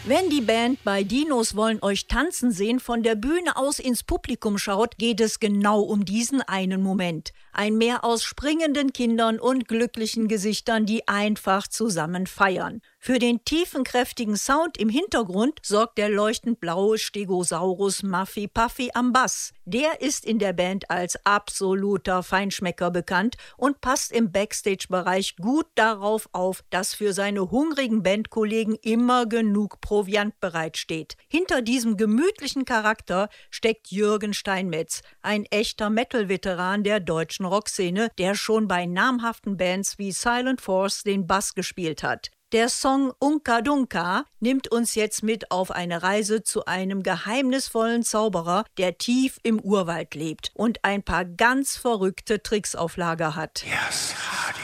Wenn die Band bei Dinos wollen euch tanzen sehen von der Bühne aus ins Publikum schaut, geht es genau um diesen einen Moment. Ein Meer aus springenden Kindern und glücklichen Gesichtern, die einfach zusammen feiern. Für den tiefen, kräftigen Sound im Hintergrund sorgt der leuchtend blaue Stegosaurus Muffy Puffy am Bass. Der ist in der Band als absoluter Feinschmecker bekannt und passt im Backstage-Bereich gut darauf auf, dass für seine hungrigen Bandkollegen immer genug Proviant bereitsteht. Hinter diesem gemütlichen Charakter steckt Jürgen Steinmetz, ein echter Metal-Veteran der deutschen Rockszene, der schon bei namhaften Bands wie Silent Force den Bass gespielt hat. Der Song Unka Dunka nimmt uns jetzt mit auf eine Reise zu einem geheimnisvollen Zauberer, der tief im Urwald lebt und ein paar ganz verrückte Tricks auf Lager hat. Yes, Hardy.